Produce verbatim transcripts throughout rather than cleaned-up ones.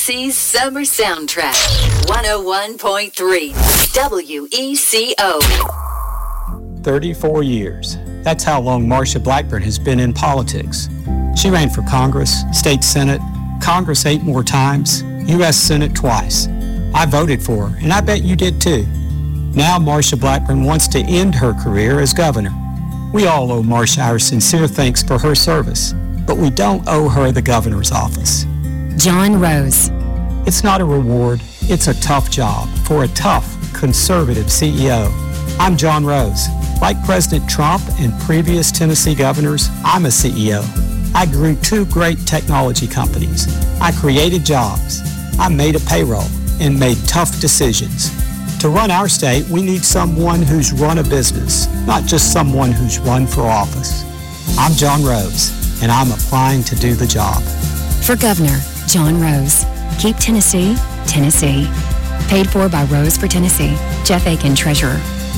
Tennessee's summer soundtrack. one oh one point three W E C O. thirty-four years. That's how long Marsha Blackburn has been in politics. She ran for Congress, State Senate, Congress eight more times, U S Senate twice. I voted for her, and I bet you did too. Now Marsha Blackburn wants to end her career as governor. We all owe Marsha our sincere thanks for her service, but we don't owe her the governor's office. John Rose. It's not a reward, it's a tough job for a tough, conservative C E O. I'm John Rose. Like President Trump and previous Tennessee governors, I'm a C E O. I grew two great technology companies. I created jobs. I made a payroll and made tough decisions. To run our state, we need someone who's run a business, not just someone who's run for office. I'm John Rose, and I'm applying to do the job. For Governor, John Rose. Keep Tennessee, Tennessee. Paid for by Rose for Tennessee. Jeff Aiken, Treasurer.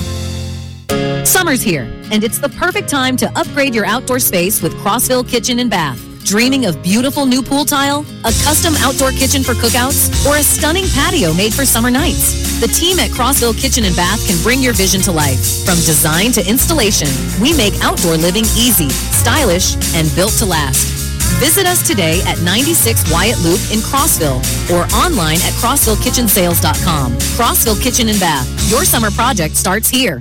Summer's here, and it's the perfect time to upgrade your outdoor space with Crossville Kitchen and Bath. Dreaming of beautiful new pool tile, a custom outdoor kitchen for cookouts, or a stunning patio made for summer nights? The team at Crossville Kitchen and Bath can bring your vision to life. From design to installation, we make outdoor living easy, stylish, and built to last. Visit us today at ninety-six Wyatt Loop in Crossville or online at crossville kitchen sales dot com. Crossville Kitchen and Bath. Your summer project starts here.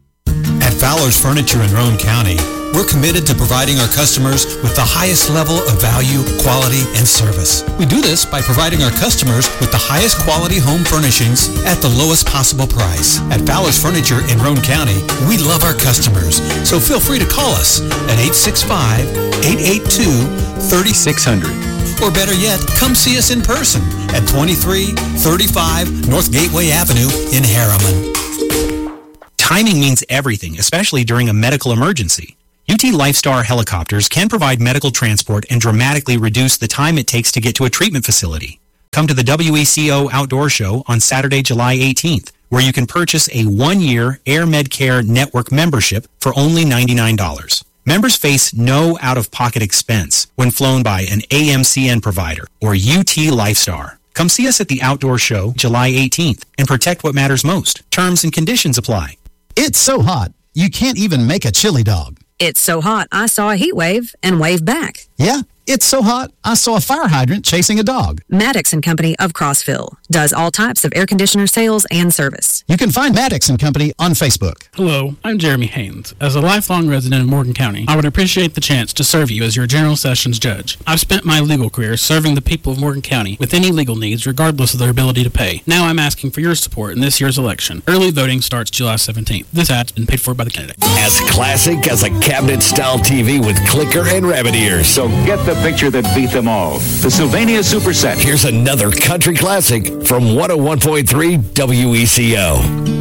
At Fowler's Furniture in Roane County, we're committed to providing our customers with the highest level of value, quality, and service. We do this by providing our customers with the highest quality home furnishings at the lowest possible price. At Fowler's Furniture in Roane County, we love our customers, so feel free to call us at eight six five, eight eight two, three six zero zero. Or better yet, come see us in person at twenty-three thirty-five North Gateway Avenue in Harriman. Timing means everything, especially during a medical emergency. U T LifeStar helicopters can provide medical transport and dramatically reduce the time it takes to get to a treatment facility. Come to the W E C O Outdoor Show on Saturday, July eighteenth, where you can purchase a one-year Air Medcare Network membership for only ninety-nine dollars. Members face no out-of-pocket expense when flown by an A M C N provider or U T LifeStar. Come see us at the Outdoor Show July eighteenth and protect what matters most. Terms and conditions apply. It's so hot, you can't even make a chili dog. It's so hot, I saw a heat wave and waved back. Yeah, it's so hot, I saw a fire hydrant chasing a dog. Maddox and Company of Crossville does all types of air conditioner sales and service. You can find Maddox and Company on Facebook. Hello, I'm Jeremy Haynes. As a lifelong resident of Morgan County, I would appreciate the chance to serve you as your General Sessions Judge. I've spent my legal career serving the people of Morgan County with any legal needs regardless of their ability to pay. Now I'm asking for your support in this year's election. Early voting starts July seventeenth. This ad's been paid for by the candidate. As classic as a cabinet-style T V with clicker and rabbit ears. So get the picture that beat them all. The Sylvania Superset. Here's another country classic from one oh one point three W E C O.